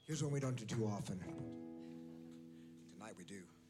Here's one we don't do too often. Tonight we do.